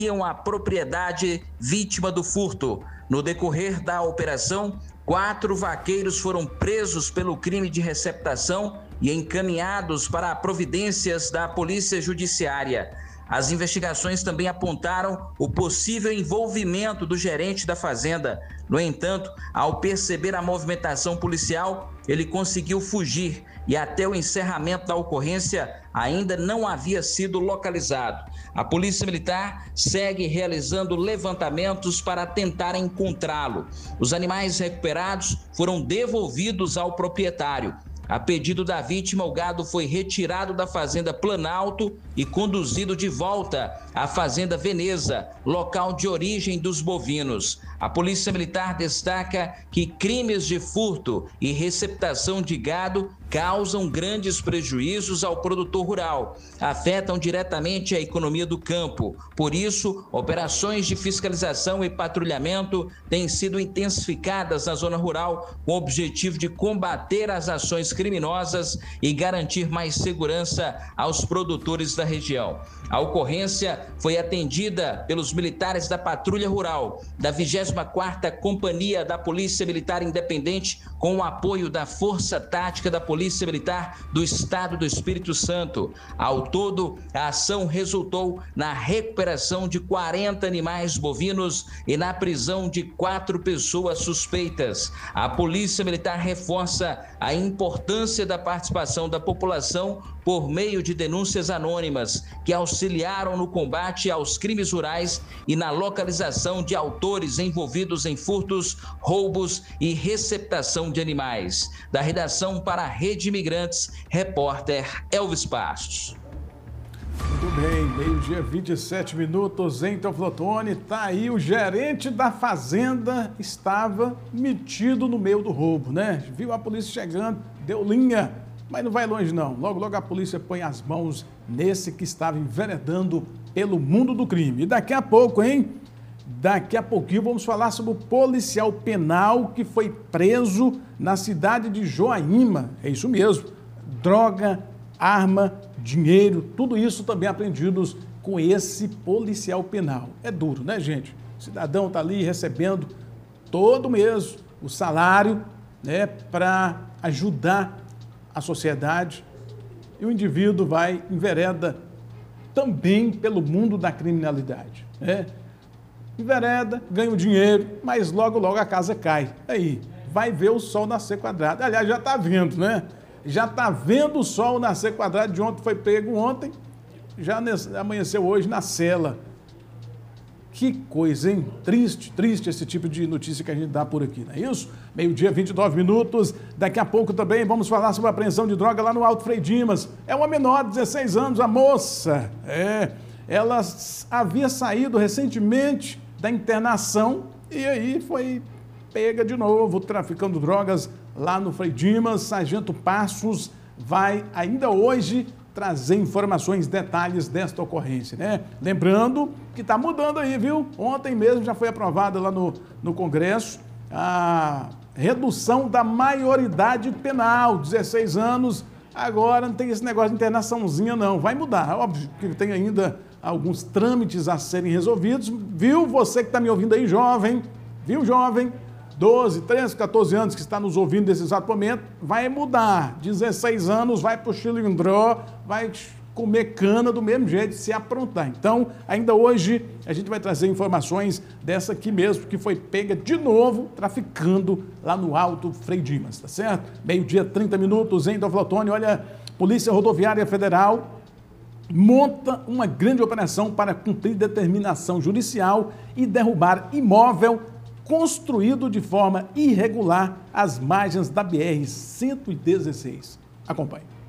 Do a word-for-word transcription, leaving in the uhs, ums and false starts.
a propriedade vítima do furto. No decorrer da operação, quatro vaqueiros foram presos pelo crime de receptação e encaminhados para providências da Polícia Judiciária. As investigações também apontaram o possível envolvimento do gerente da fazenda. No entanto, ao perceber a movimentação policial, ele conseguiu fugir e até o encerramento da ocorrência ainda não havia sido localizado. A Polícia Militar segue realizando levantamentos para tentar encontrá-lo. Os animais recuperados foram devolvidos ao proprietário. A pedido da vítima, o gado foi retirado da fazenda Planalto e conduzido de volta à fazenda Veneza, local de origem dos bovinos. A Polícia Militar destaca que crimes de furto e receptação de gado causam grandes prejuízos ao produtor rural, afetam diretamente a economia do campo. Por isso, operações de fiscalização e patrulhamento têm sido intensificadas na zona rural com o objetivo de combater as ações criminosas e garantir mais segurança aos produtores da região. A ocorrência foi atendida pelos militares da Patrulha Rural, da vigésima quarta Companhia da Polícia Militar Independente, com o apoio da Força Tática da Polícia Militar do Estado do Espírito Santo. Ao todo, a ação resultou na recuperação de quarenta animais bovinos e na prisão de quatro pessoas suspeitas. A Polícia Militar reforça a importância da participação da população por meio de denúncias anônimas que auxiliaram no combate aos crimes rurais e na localização de autores envolvidos em furtos, roubos e receptação de animais. Da redação para a Rede Imigrantes, repórter Elvis Passos. Muito bem, meio-dia, vinte e sete minutos em Teoflotone. Tá aí, o gerente da fazenda estava metido no meio do roubo, né? Viu a polícia chegando, deu linha, mas não vai longe não. Logo, logo a polícia põe as mãos nesse que estava enveredando pelo mundo do crime. E daqui a pouco, hein? Daqui a pouquinho vamos falar sobre o policial penal que foi preso na cidade de Joaíma. É isso mesmo, droga, arma, dinheiro, tudo isso também apreendidos com esse policial penal. É duro, né, gente? O cidadão está ali recebendo todo mês o salário, né, para ajudar a sociedade, e o indivíduo vai, envereda também pelo mundo da criminalidade, né? Envereda, ganha o dinheiro, mas logo, logo a casa cai. Aí, vai ver o sol nascer quadrado. Aliás, já está vendo, né? Já está vendo o sol nascer quadrado. De ontem foi pego ontem, já amanheceu hoje na cela. Que coisa, hein? Triste, triste esse tipo de notícia que a gente dá por aqui, não é isso? Meio-dia, vinte e nove minutos. Daqui a pouco também vamos falar sobre a apreensão de droga lá no Alto Frei Dimas. É uma menor, dezesseis anos, a moça. É, ela havia saído recentemente da internação e aí foi pega de novo traficando drogas lá no Frei Dimas. Sargento Passos vai ainda hoje trazer informações, detalhes desta ocorrência, né? Lembrando que está mudando aí, viu? Ontem mesmo já foi aprovada lá no, no Congresso a redução da maioridade penal, dezesseis anos, agora não tem esse negócio de internaçãozinha não, vai mudar, óbvio que tem ainda alguns trâmites a serem resolvidos, viu? Você que está me ouvindo aí, jovem, viu, jovem? doze, treze, quatorze anos que está nos ouvindo nesse exato momento, vai mudar. dezesseis anos, vai para o chilindró, vai comer cana do mesmo jeito, se aprontar. Então, ainda hoje, a gente vai trazer informações dessa aqui mesmo, que foi pega de novo, traficando lá no Alto Frei Dimas, tá certo? Meio-dia, trinta minutos em Teoflotone. Olha, Polícia Rodoviária Federal monta uma grande operação para cumprir determinação judicial e derrubar imóvel construído de forma irregular às margens da B R cento e dezesseis. Acompanhe.